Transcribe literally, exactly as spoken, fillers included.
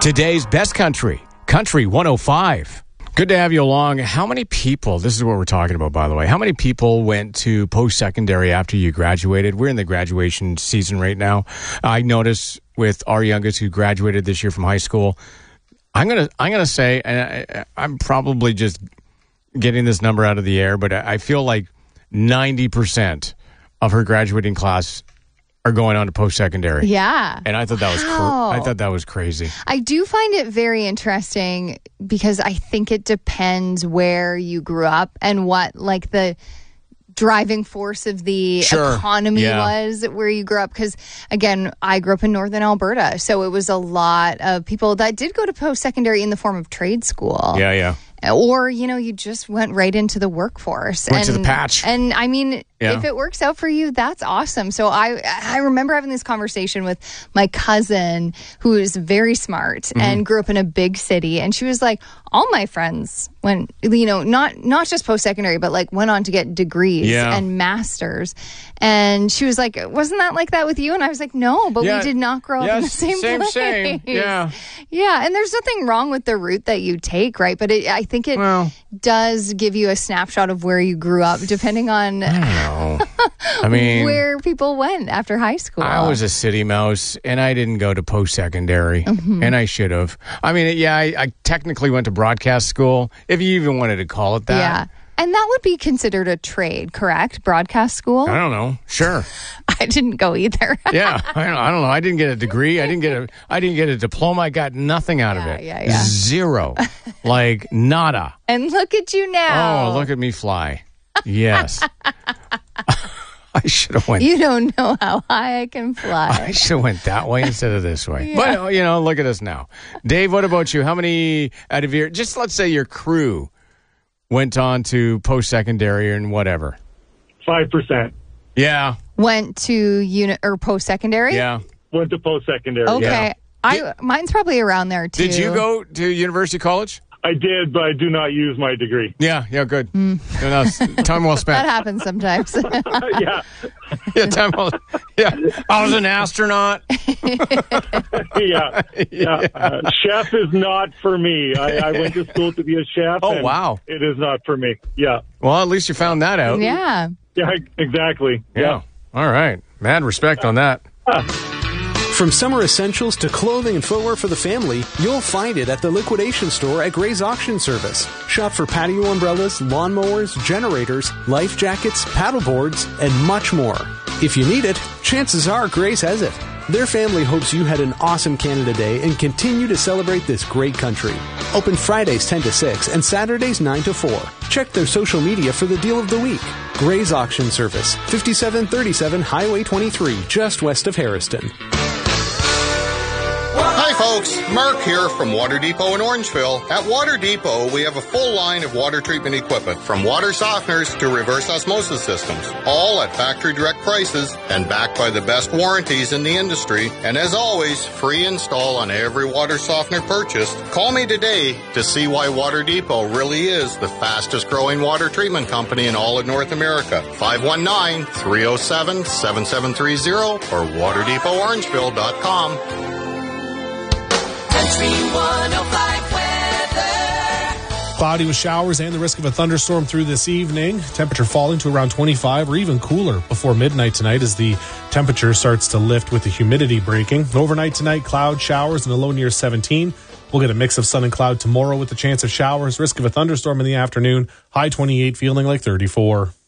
Today's best country, Country one oh five. Good to have you along. How many people, this is what we're talking about, by the way, how many people went to post-secondary after you graduated? We're in the graduation season right now. I noticed with our youngest who graduated this year from high school, I'm going to I'm gonna say, and I, I'm probably just getting this number out of the air, but I feel like ninety percent of her graduating class are going on to post-secondary. Yeah. And I thought that was Wow. cr- I thought that was crazy. I do find it very interesting because I think it depends where you grew up and what like the driving force of the Sure. economy Yeah. was where you grew up. Because again, I grew up in northern Alberta, so it was a lot of people that did go to post-secondary in the form of trade school. Yeah, yeah. Or, you know, you just went right into the workforce. Went and, to the patch. And I mean, Yeah. if it works out for you, that's awesome. So I I remember having this conversation with my cousin who is very smart Mm-hmm. and grew up in a big city. And she was like, all my friends went, you know, not, not just post-secondary, but like went on to get degrees Yeah. and masters. And she was like, wasn't that like that with you? And I was like, no, but Yeah. we did not grow up in the Yes, same, same, place. same. Yeah. Yeah. And there's nothing wrong with the route that you take, right? But it, I think it Well- does give you a snapshot of where you grew up, depending on I don't know. I mean, where people went after high school. I was a city mouse, and I didn't go to post-secondary, Mm-hmm. and I should have. I mean, yeah, I, I technically went to broadcast school, if you even wanted to call it that. yeah. And that would be considered a trade, correct? Broadcast school? I don't know. Sure. I didn't go either. Yeah. I don't, I don't know. I didn't get a degree. I didn't get a. I didn't get a diploma. I got nothing out of Yeah, it. yeah, yeah. Zero. Like nada. And look at you now. Oh, look at me fly. Yes. I should have went. You don't know how high I can I fly. should have went that way instead of this way. But, you know, look at us now. Dave, what about you? How many out of your, just let's say your crew went on to post-secondary and whatever? Five percent Yeah. Went to uni- or post-secondary? Yeah. went to post-secondary. Okay. Yeah. I Mine's probably around there, too. Did you go to University College? I did, but I do not use my degree. Yeah. Yeah, good. You know, time well That spent. happens sometimes. yeah, Yeah, time well. Yeah. I was an astronaut. yeah, yeah. Uh, chef is not for me. I, I went to school to be a chef. Oh, and wow. It is not for me. Yeah, Well, at least you found that out. yeah. yeah, exactly. Yeah. All right. Mad respect on that. From summer essentials to clothing and footwear for the family, you'll find it at the liquidation store at Gray's Auction Service. Shop for patio umbrellas, lawnmowers, generators, life jackets, paddleboards, and much more. If you need it, chances are Gray's has it. Their family hopes you had an awesome Canada Day and continue to celebrate this great country. Open Fridays ten to six and Saturdays nine to four. Check their social media for the deal of the week. Gray's Auction Service, fifty-seven thirty-seven Highway twenty-three, just west of Harriston. Hi folks, Mark here from Water Depot in Orangeville. At Water Depot, we have a full line of water treatment equipment, from water softeners to reverse osmosis systems, all at factory direct prices and backed by the best warranties in the industry. And as always, free install on every water softener purchased. Call me today to see why Water Depot really is the fastest growing water treatment company in all of North America. five one nine, three oh seven, seven seven three oh or water depot orangeville dot com. Cloudy with showers and the risk of a thunderstorm through this evening. Temperature falling to around twenty-five or even cooler before midnight tonight as the temperature starts to lift with the humidity breaking. Overnight tonight, cloud showers and a low near seventeen. We'll get a mix of sun and cloud tomorrow with the chance of showers. Risk of a thunderstorm in the afternoon. High twenty-eight, feeling like thirty-four.